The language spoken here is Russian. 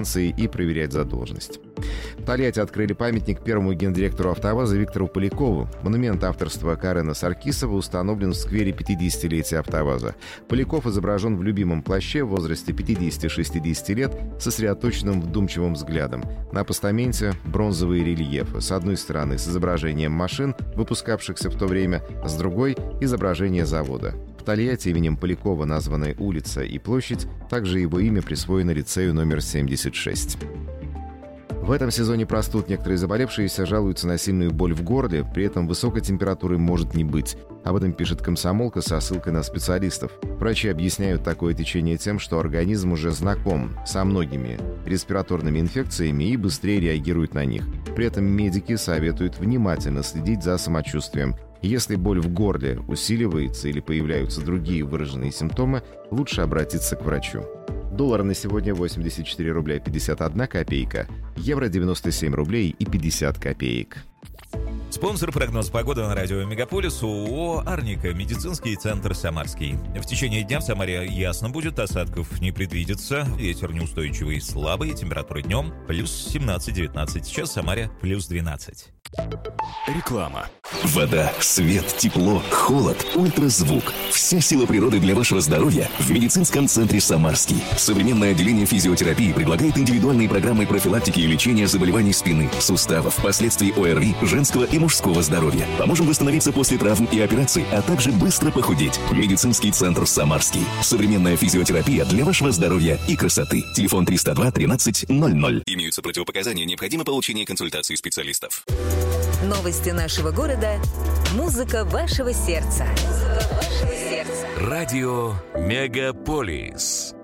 и проверять задолженность. В Тольятти открыли памятник первому гендиректору «АвтоВАЗа» Виктору Полякову. Монумент авторства Карена Саркисова установлен в сквере 50-летия «АвтоВАЗа». Поляков изображен в любимом плаще в возрасте 50-60 лет, сосредоточенным вдумчивым взглядом. На постаменте бронзовые рельефы. С одной стороны с изображением машин, выпускавшихся в то время, а с другой — изображение завода. В Тольятти именем Полякова названы улица и площадь, также его имя присвоено лицею номер 76. В этом сезоне простуд некоторые заболевшиеся жалуются на сильную боль в горле, при этом высокой температуры может не быть. Об этом пишет «Комсомолка» со ссылкой на специалистов. Врачи объясняют такое течение тем, что организм уже знаком со многими респираторными инфекциями и быстрее реагирует на них. При этом медики советуют внимательно следить за самочувствием. Если боль в горле усиливается или появляются другие выраженные симптомы, лучше обратиться к врачу. Доллар на сегодня 84 рубля 51 копейка, евро 97 рублей и 50 копеек. Спонсор прогноз погоды на радио Мегаполис ООО «Арника», медицинский центр «Самарский». В течение дня в Самаре ясно будет, осадков не предвидится, ветер неустойчивый, слабый, температура днем плюс 17-19, сейчас в Самаре плюс 12. Реклама. Вода, свет, тепло, холод, ультразвук. Вся сила природы для вашего здоровья в медицинском центре «Самарский». Современное отделение физиотерапии предлагает индивидуальные программы профилактики и лечения заболеваний спины, суставов, последствий ОРВИ, женского и мужского здоровья. Поможем восстановиться после травм и операций, а также быстро похудеть. Медицинский центр «Самарский». Современная физиотерапия для вашего здоровья и красоты. Телефон 302 13 00. Имеются противопоказания, необходимо получение консультации специалистов. Новости нашего города. Музыка вашего сердца. Радио Мегаполис.